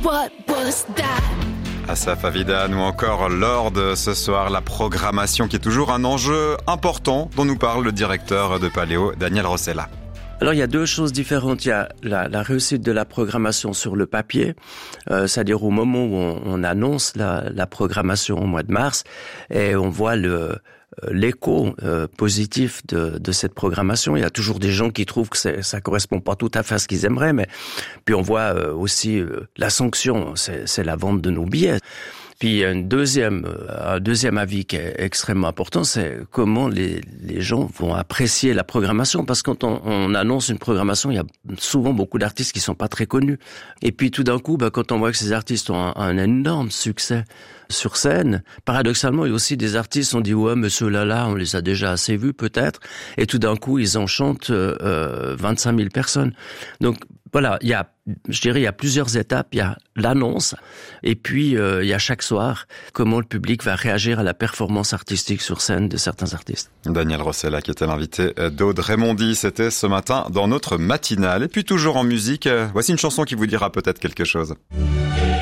What was that? Asaf Avidan ou encore Lord ce soir, la programmation qui est toujours un enjeu important dont nous parle le directeur de Paléo, Daniel Rossella. Alors il y a deux choses différentes. Il y a la réussite de la programmation sur le papier, c'est-à-dire au moment où on annonce la programmation au mois de mars et on voit l'écho positif de cette programmation. Il y a toujours des gens qui trouvent que ça correspond pas tout à fait à ce qu'ils aimeraient, mais puis on voit aussi la sanction, c'est la vente de nos billets. Puis un deuxième avis qui est extrêmement important, c'est comment les gens vont apprécier la programmation, parce que quand on annonce une programmation, il y a souvent beaucoup d'artistes qui sont pas très connus. Et puis tout d'un coup, quand on voit que ces artistes ont un énorme succès sur scène, paradoxalement, il y a aussi des artistes qui ont dit ouais, mais ceux-là, on les a déjà assez vus peut-être, et tout d'un coup, ils enchantent 25 000 personnes. Donc voilà, il y a plusieurs étapes. Il y a l'annonce, et puis il y a chaque soir comment le public va réagir à la performance artistique sur scène de certains artistes. Daniel Rossella, qui était l'invité d'Aude Raymondi, c'était ce matin dans notre matinale. Et puis toujours en musique, voici une chanson qui vous dira peut-être quelque chose.